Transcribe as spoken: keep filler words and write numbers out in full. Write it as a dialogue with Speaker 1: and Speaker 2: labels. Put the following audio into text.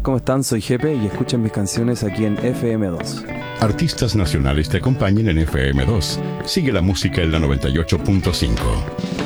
Speaker 1: ¿cómo están? Soy Jepe y escuchen mis canciones aquí en F M dos.
Speaker 2: Artistas nacionales te acompañan en F M dos. Sigue la música en la noventa y ocho punto cinco.